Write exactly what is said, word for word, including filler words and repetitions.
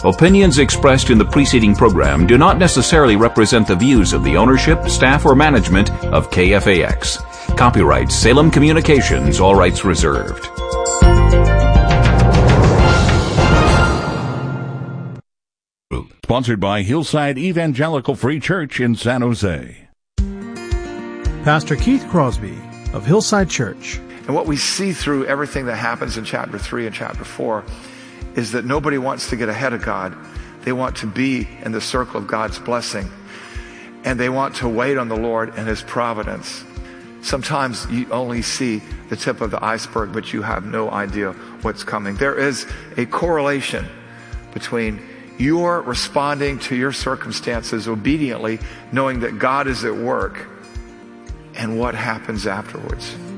Opinions expressed in the preceding program do not necessarily represent the views of the ownership, staff, or management of K F A X. Copyright Salem Communications, all rights reserved. Sponsored by Hillside Evangelical Free Church in San Jose. Pastor Keith Crosby of Hillside Church. And what we see through everything that happens in chapter three and chapter four is that nobody wants to get ahead of God. They want to be in the circle of God's blessing. And they want to wait on the Lord and His providence. Sometimes you only see the tip of the iceberg, but you have no idea what's coming. There is a correlation between your responding to your circumstances obediently, knowing that God is at work, and what happens afterwards.